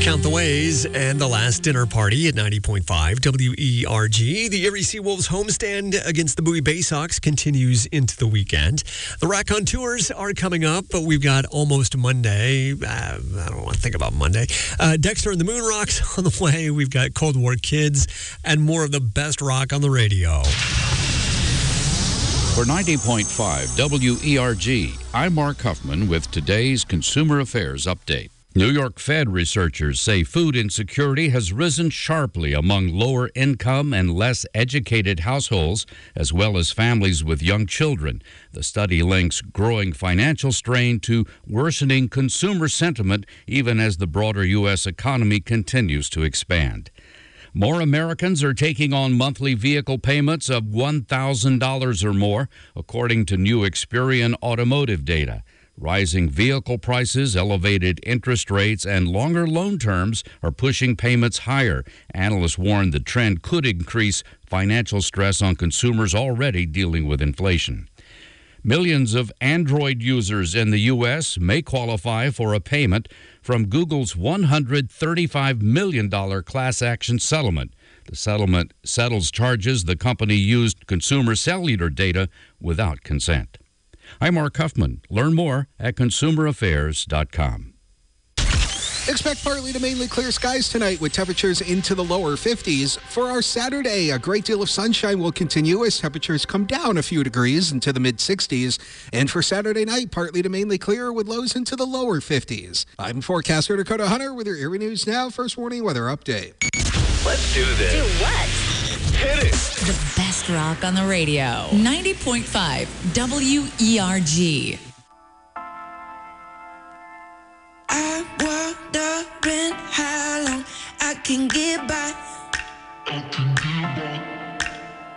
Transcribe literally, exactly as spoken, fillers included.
Count the Ways and The Last Dinner Party at ninety point five W E R G. The Erie Seawolves homestand against the Bowie Bay Sox continues into the weekend. The Raconteurs are coming up, but we've got Almost Monday. Uh, I don't want to think about Monday. Uh, Dexter and the Moon Rocks on the way. We've got Cold War Kids and more of the best rock on the radio. For ninety point five W E R G, I'm Mark Huffman with today's Consumer Affairs Update. New York Fed researchers say food insecurity has risen sharply among lower income and less educated households, as well as families with young children. The study links growing financial strain to worsening consumer sentiment, even as the broader U S economy continues to expand. More Americans are taking on monthly vehicle payments of one thousand dollars or more, according to new Experian automotive data. Rising vehicle prices, elevated interest rates, and longer loan terms are pushing payments higher. Analysts warn the trend could increase financial stress on consumers already dealing with inflation. Millions of Android users in the U S may qualify for a payment from Google's one hundred thirty-five million dollars class action settlement. The settlement settles charges the company used consumer cellular data without consent. I'm Mark Huffman. Learn more at consumer affairs dot com. Expect partly to mainly clear skies tonight with temperatures into the lower fifties. For our Saturday, a great deal of sunshine will continue as temperatures come down a few degrees into the mid-sixties. And for Saturday night, partly to mainly clear with lows into the lower fifties. I'm forecaster Dakota Hunter with your Erie News Now First Warning Weather Update. Let's do this. Do what? Hit it. The best rock on the radio. ninety point five W E R G. I wondering how long I can get by. I can get by.